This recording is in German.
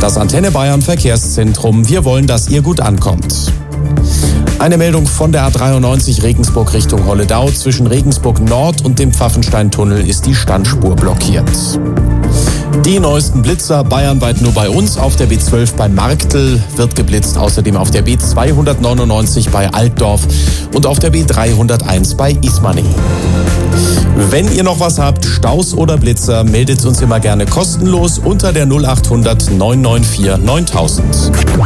Das Antenne Bayern Verkehrszentrum. Wir wollen, dass ihr gut ankommt. Eine Meldung von der A93 Regensburg Richtung Holledau. Zwischen Regensburg Nord und dem Pfaffensteintunnel ist die Standspur blockiert. Die neuesten Blitzer bayernweit nur bei uns. Auf der B12 bei Marktl wird geblitzt. Außerdem auf der B299 bei Altdorf und auf der B301 bei Ismaning. Wenn ihr noch was habt, Staus oder Blitzer, meldet uns immer gerne kostenlos unter der 0800 994 9000.